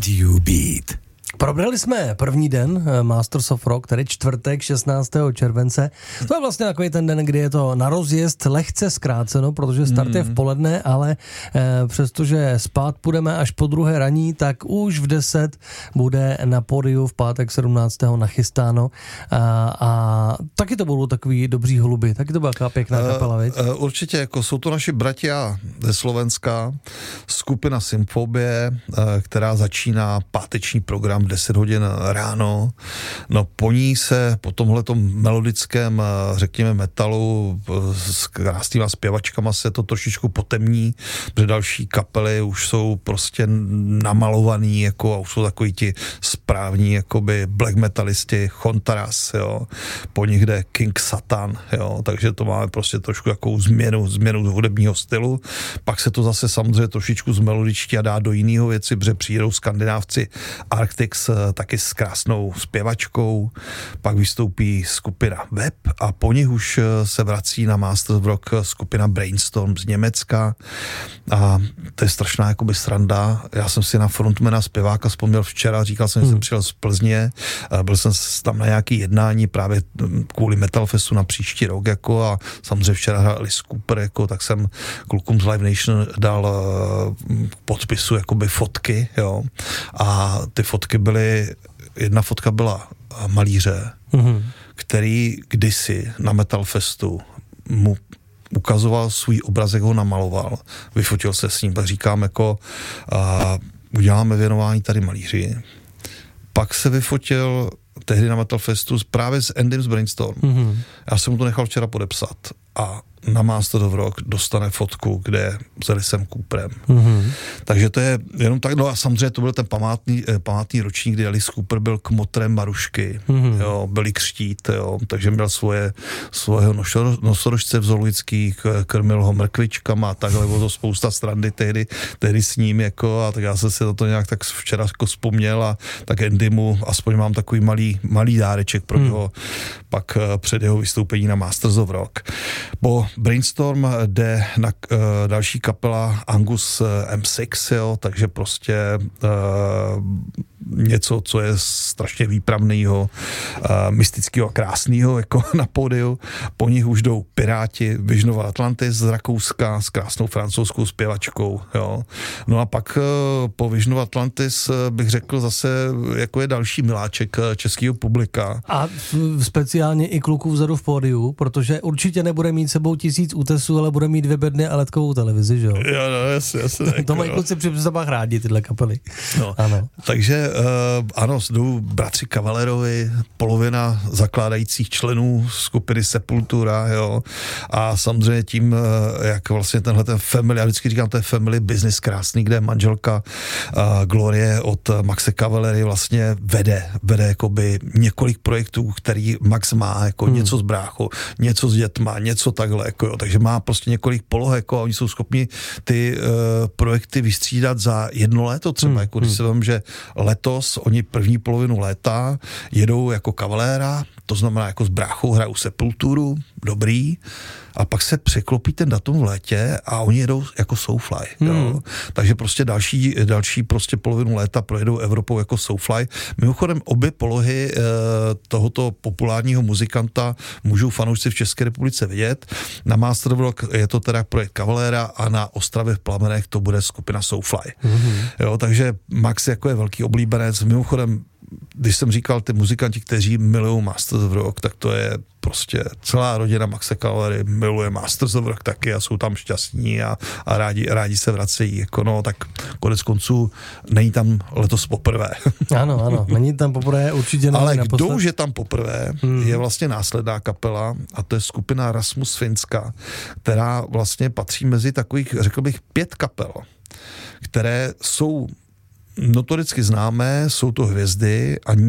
Radio Beat. Probrali jsme první den Masters of Rock, tedy čtvrtek 16. července. To je vlastně takový ten den, kdy je to na rozjezd lehce zkráceno, protože start je v poledne, ale přestože spát půjdeme až po druhé raní, tak už v 10 bude na pódiu v pátek 17. nachystáno a taky to budou takový dobří holuby, taky to byla taková pěkná kapela, viď? Určitě, jako jsou to naši bratia ze Slovenska, skupina Symfobie, která začíná páteční program 10 hodin ráno. No po ní se po tomhletom melodickém, řekněme, metalu s krásnýma zpěvačkama se to trošičku potemní, protože další kapely už jsou prostě namalovaný, jako a už jsou takový ti správní, jakoby black metalisti, Chontaras, jo. Po nich jde King Satan, jo. Takže to máme prostě trošku jakou změnu hudebního stylu. Pak se to zase samozřejmě trošičku zmelodičtí a dá do jiného věci, protože přijedou Skandinávci Arctic taky s krásnou zpěvačkou, pak vystoupí skupina Web a po nich už se vrací na Masters of Rock skupina Brainstorm z Německa a to je strašná jakoby sranda. Já jsem si na frontmana zpěváka vzpomněl včera, říkal jsem, že jsem přijel z Plzně, byl jsem tam na nějaký jednání právě kvůli Metal Festu na příští rok, jako a samozřejmě včera hrál Alice Cooper, jako, tak jsem klukům z Live Nation dal podpisu jakoby fotky, jo, a ty fotky jedna fotka byla malíře, který kdysi na Metal Festu mu ukazoval svůj obrazek, ho namaloval, vyfotil se s ním, tak říkám jako uděláme věnování tady malíři. Pak se vyfotil tehdy na Metal Festu právě s Endym z Brainstorm. Já jsem mu to nechal včera podepsat a na Masters of Rock dostane fotku, kde je s Alicem Cooperem. Takže to je jenom tak, no a samozřejmě to byl ten památný ročník, kdy Alice Cooper byl kmotrem Marušky, jo, byli křtít, jo, takže měl svého nosorožce v zoologických, krmil ho mrkvičkama a takhle, bylo to spousta srandy tehdy s ním, jako, a tak já jsem si na to nějak tak včera jako vzpomněl a tak Andymu aspoň mám takový malý dáreček pro něho pak před jeho vystoupení na Masters of Rock. Po Brainstorm jde na další kapela Angus M6, jo, takže prostě něco, co je strašně výpravného, mystického a krásného, jako na pódiu. Po nich už jdou Piráti, Vision of Atlantis z Rakouska s krásnou francouzskou zpěvačkou, jo. No a pak po Vision of Atlantis bych řekl zase, jako je další miláček českého publika. A speciálně i kluků vzadu v pódiu, protože určitě nebude mít sebou 1000 útesů, ale bude mít 2 bedny a ledkovou televizi, že jo? Jo, no, jasně. To mají kluci při sobách rádi, tyhle kapely. No, ano. Takže ano, jdou bratři Cavallerovi, polovina zakládajících členů skupiny Sepultura, jo, a samozřejmě tím, jak vlastně tenhle ten family, já vždycky říkám, to je family business krásný, kde manželka Glorie od Maxe Cavallery vlastně vede jakoby několik projektů, který Max má, jako něco s bráchou, něco s dětma, něco takhle, jako jo, takže má prostě několik poloh, jako a oni jsou schopni ty projekty vystřídat za 1 léto třeba, jako když se vím, že letos oni první polovinu léta jedou jako Cavalera, to znamená jako s bráchou hrajou Sepulturu, dobrý, a pak se překlopí ten datum v létě a oni jedou jako Soulfly. Jo. Takže prostě další prostě polovinu léta projedou Evropou jako Soulfly. Mimochodem obě polohy tohoto populárního muzikanta můžou fanoušci v České republice vidět. Na Master of Rock je to teda projekt Cavalera a na Ostravě v Plamenech to bude skupina Soulfly. Jo, takže Max jako je velký oblíbenec. Mimochodem, když jsem říkal ty muzikanti, kteří milují Masters of Rock, tak to je prostě celá rodina Maxe Cavallery miluje Masters of Rock taky a jsou tam šťastní a rádi se vracejí. Jako no, tak konec konců není tam letos poprvé. Ano, není tam poprvé, určitě není. Ale kdo už je tam poprvé, je vlastně následná kapela a to je skupina Rasmus Finska, která vlastně patří mezi takových, řekl bych, 5 kapel, které jsou notoricky známé, jsou to hvězdy a